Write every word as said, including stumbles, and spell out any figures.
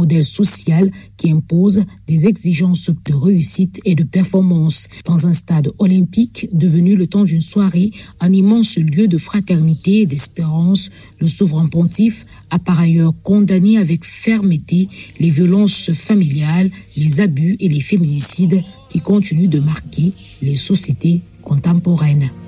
modèle social qui impose des exigences de réussite et de performance. Dans un stade olympique devenu le temps d'une soirée, un immense lieu de fraternité et d'espérance, le souverain pontife a par ailleurs condamné avec fermeté les violences familiales, les abus et les féminicides qui continuent de marquer les sociétés contemporaines.